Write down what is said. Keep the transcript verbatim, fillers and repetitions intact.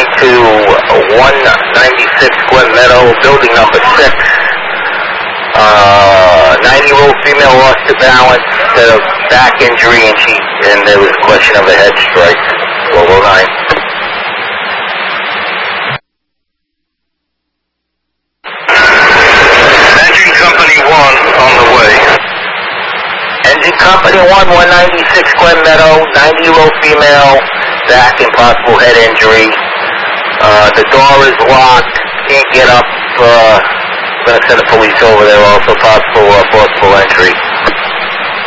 going to one ninety-six Glen Meadow, building number six. Uh, ninety-year-old female lost her balance, had a back injury, and she and there was a question of a head strike. twelve oh nine. Engine Company one on the way. Engine Company one, one ninety-six Glen Meadow, ninety-year-old female, back and possible head injury. Uh, the door is locked, can't get up. Uh, I'm going to send the police over there, also possible uh, forcible entry.